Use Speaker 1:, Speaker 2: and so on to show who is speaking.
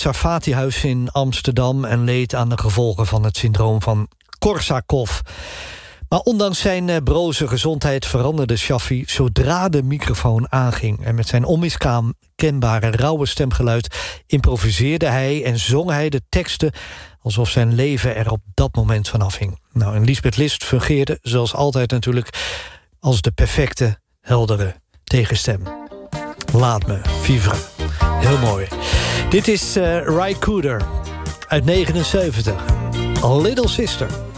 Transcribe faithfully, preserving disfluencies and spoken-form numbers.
Speaker 1: Sarfati-huis in Amsterdam en leed aan de gevolgen van het syndroom van Korsakoff. Maar ondanks zijn uh, broze gezondheid veranderde Shaffi zodra de microfoon aanging. En met zijn onmiskenbare rauwe stemgeluid improviseerde hij en zong hij de teksten alsof zijn leven er op dat moment van afhing. Nou, en Liesbeth List fungeerde, zoals altijd natuurlijk, als de perfecte, heldere tegenstem. Laat me vivre. Heel mooi. Dit is uh, Ry Cooder uit negenenzeventig. A Little Sister.